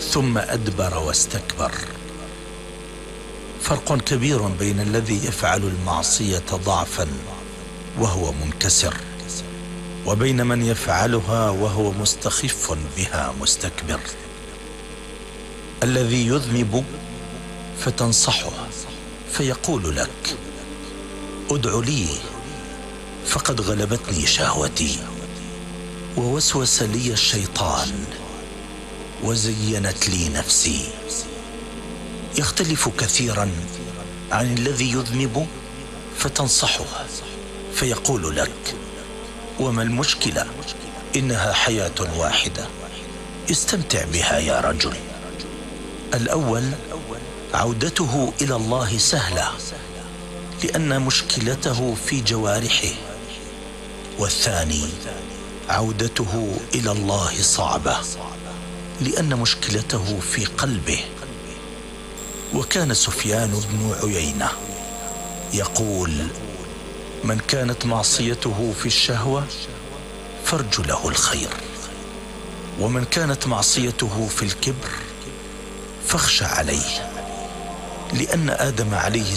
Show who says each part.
Speaker 1: ثم أدبر واستكبر. فرق كبير بين الذي يفعل المعصية ضعفا وهو منكسر، وبين من يفعلها وهو مستخف بها مستكبر. الذي يذنب فتنصحه فيقول لك: ادع لي فقد غلبتني شهوتي، ووسوس لي الشيطان، وزينت لي نفسي. يختلف كثيرا عن الذي يذنب فتنصحه فيقول لك: وما المشكلة؟ إنها حياة واحدة، استمتع بها يا رجل. الأول عودته إلى الله سهلة لأن مشكلته في جوارحه، والثاني عودته إلى الله صعبة لأن مشكلته في قلبه. وكان سفيان بن عيينة يقول: من كانت معصيته في الشهوة فارجو له الخير، ومن كانت معصيته في الكبر فاخشى عليه، لأن آدم عليه